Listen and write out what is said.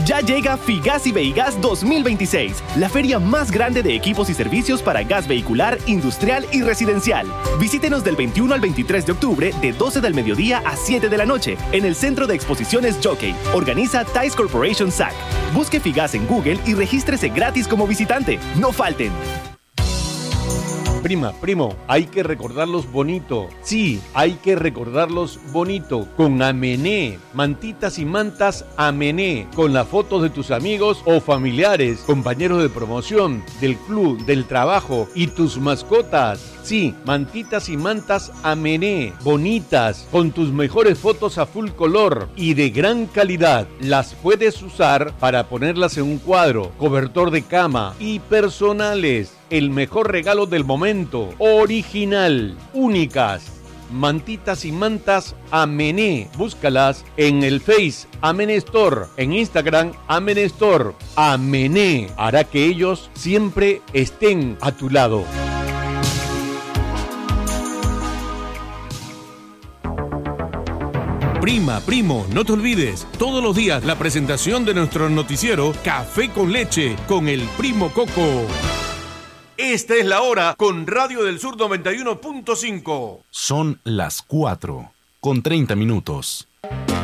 Ya llega Figas y Veigas 2026, la feria más grande de equipos y servicios para gas vehicular, industrial y residencial. Visítenos del 21 al 23 de octubre de 12 del mediodía a 7 de la noche en el Centro de Exposiciones Jockey. Organiza Tice Corporation SAC. Busque Figas en Google y regístrese gratis como visitante. ¡No falten! Prima, primo, hay que recordarlos bonito. Sí, hay que recordarlos bonito. Con Amené. Mantitas y mantas Amené. Con la foto de tus amigos o familiares, compañeros de promoción, del club, del trabajo y tus mascotas. Sí, mantitas y mantas Amené. Bonitas, con tus mejores fotos a full color y de gran calidad. Las puedes usar para ponerlas en un cuadro, cobertor de cama y personales. El mejor regalo del momento. Original. Únicas. Mantitas y mantas Amené. Búscalas en el Face Amené Store. En Instagram Amené Store. Amené hará que ellos siempre estén a tu lado. Prima, primo, no te olvides, todos los días la presentación de nuestro noticiero Café con Leche con el Primo Coco. Esta es la hora con Radio del Sur 91.5. Son las 4:30.